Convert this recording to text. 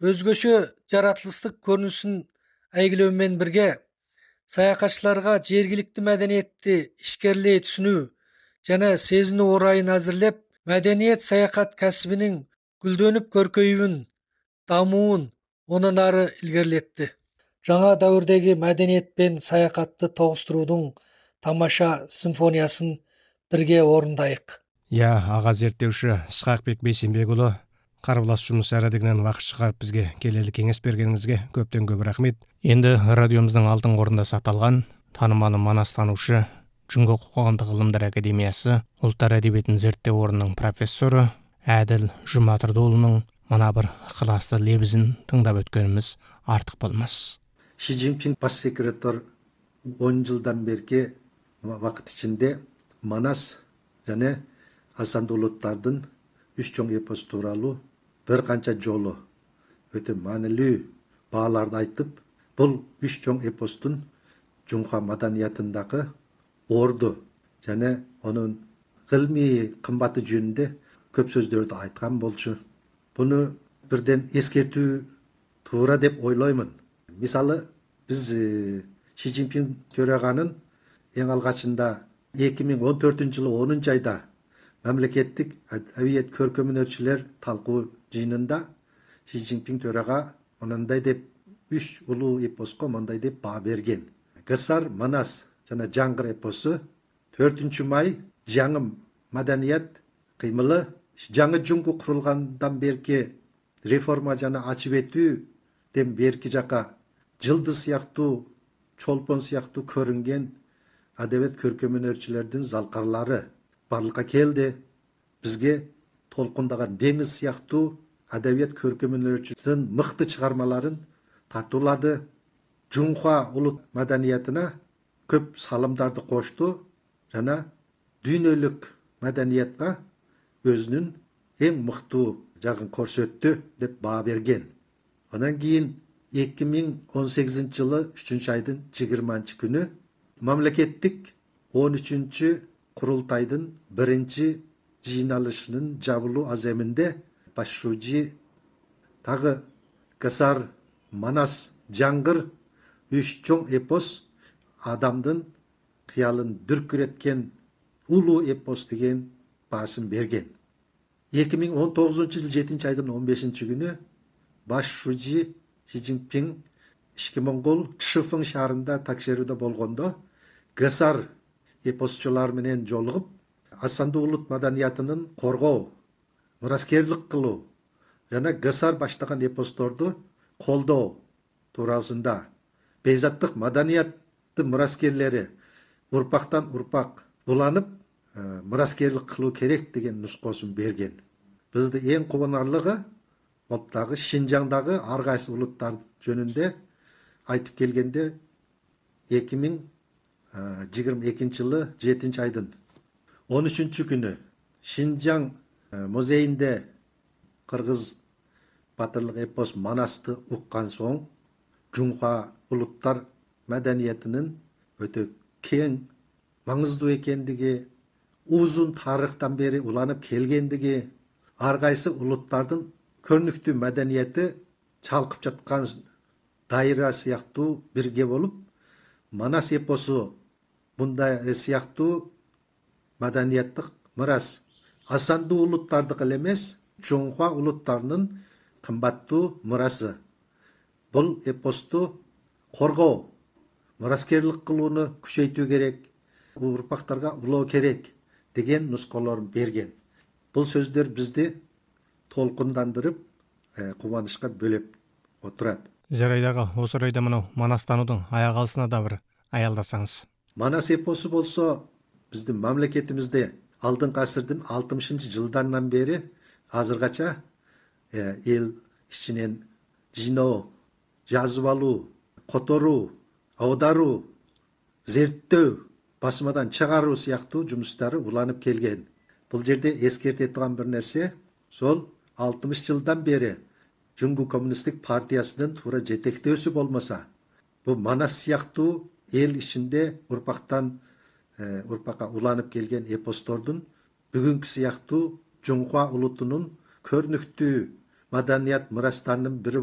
өзгөчө жаратылыштык көрүнүшүн әйгілеу менен бирге саякатчыларга жергиликтүү мәдениетти ишкерлей түшүнүү жана сезинүү орайын азырлеп, мәдениет саякат кәсибинин гүлдөнүп көркөйүүнүн, дамуун онун ары илгерилетти. Жаңа дәвірдегі мәдениет пен саякатты тогуштуруудун тамаша симфониясын бірге орындайык. Аға зерттеуші Исхакбек Бейсенбек ұлы, қарбылас жұмыс әрәдігінен вақыт шығарып бізге келелі кеңес бергеніңізге көптен көп рахмет. Енді радиомыздың алтын қорында сақталған танымалы манастанушы, Жүңгө қоғамдық ғылымдар академиясы ұлттар әдебиетін зерттеу орнының профессоры Әділ Жұматырдыұлының мына бір ықыласты лебізін тыңдап өткеніміз артық болмас. Ши Цзиньпин бас секретар 10 жылдан берки вакыт ичинде Манас жана Асанды улуттардын үч чоң эпос тууралуу бир канча жолу өтө маанилүү бааларды айтып, бул үч чоң эпостун Жунха маданиятындагы орду жана онун гылмий кымбаты жөнүндө көп сөздөрдү айткан болчу. Буну бирден эскертүү туура деп ойлоймун. Мисалы, биз Ши Цзиньпин төраганын эң алгачында 2014 жылы 10 айда мамлекеттик әдебиет көркөмөнөрчүлөр талкуу жыйынында Ши Цзиньпин төрага мындай деп үч улуу эпоско мындай деп баа берген. Гасар, Манас жана Жаңгыр эпосу 4 май жаңы маданият кыймылы жаңы жуңгу курулгандан берки реформа жана ачып этүүдөн берки жака жылдыз сыяктуу, чолпон сыяктуу көрүнген адебиет көркөмөнөрчүлөрдүн залкарлары барлыкка келди. Бизге толкундаган деңиз сыяктуу адебиет көркөмөнөрчүлөрдүн мыкты чыгармаларын тартуулады. Жунха улут маданиятына көп салымдарды кошту жана дүйнөлүк маданиятка өзүнүн эң мыктуу жагын көрсөттү деп баа берген. Анан кийин 2018 жылы 3 айдын 20 күнү мамлекеттик 13 курултайдын биринчи жыйналышынын жабылуу аземинде башчы тагы Гасар, Манас, Жаңгыр үч чоң эпос адамдын кыялын дүркүреткен улуу эпос деген баасын берген. 2019 жыл 7 айдын 15 күнү башчы Ши Цзиньпин Ишки Моңгол Чшифың шаарында такшерүүдө болгондо Гасар эпосчулар менен жолугуп, Асанды улут маданиятынын коргоо, мураскерлик кылуу жана Гасар баштаган эпосторду колдоо туурасында бейзаттык маданияттын мураскерлери урпактан урпак уланып, мураскерлик кылуу керек деген нускосун берген. Бизде эң кубанарлыгы Оптагы Шинжаңдагы ар кайсы улуттар жөнүндө айтып келгенде 2022 жылы 7 айдын 13 күнү Шинжаң музейинде кыргыз батырлык эпос Манасты уккан соң Жунха улуттар маданиятынын өтө кең маңыздуу экендиги, узун тарыхтан бери уланып келгендиги, ар кайсы улуттардын көрнүктүү маданияты чалкып жаткан дайра сыяктуу бирге болуп, Манас эпосу мындай сыяктуу маданияттык мырас Асанды улуттардык эле эмес, Жунха улуттарынын кымбаттуу мырасы. Бул эпосту коргоо, мураскерлик кылууну күчөйтүү керек, урпактарга улоо керек деген нускаларын берген. Бул сөздөр бизди толкундандырып, кубанычка бөлөп отурат. Жарайдагы осы орайда мынау манастануудун аяк алысына да бир аялдасаңыз. Манас эпосу болсо биздин мамлекетибизде алдыңкы асырдын 60 жылдарынан бери азыргача эл ичинен жыйноо, жазып алуу, которуу, аударуу, зерттөө, басмадан чыгаруу сыяктуу жумуштары уланып келген. Бул жерде эскерте турган бир нерсе, сол 60 жылдан бери Жүңгү коммунисттик партиясынын туура жетектөөсү болмаса, бул Манас сыяктуу эл ичинде урпактан урпакка уланып келген эпостордун бүгүнкү сыяктуу Жунха улутунун көрнүктүү маданият мырастарынын бири